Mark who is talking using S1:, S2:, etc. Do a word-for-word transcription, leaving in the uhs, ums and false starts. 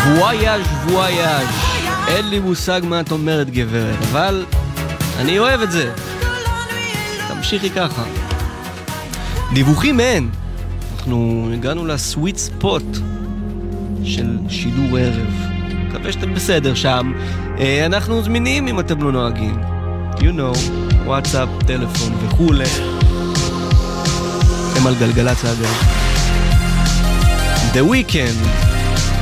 S1: וויאז' וויאז' אין לי מושג מה את אומרת גברת, אבל אני אוהב את זה. תמשיכי ככה. דיווחים אין. אנחנו הגענו לסוויט ספוט של שידור ערב. מקווה שאתם בסדר שם. אנחנו זמינים אם אתם לא נוהגים. You know, וואטסאפ, טלפון וכולי. הם על גלגלת האגב. The Weeknd.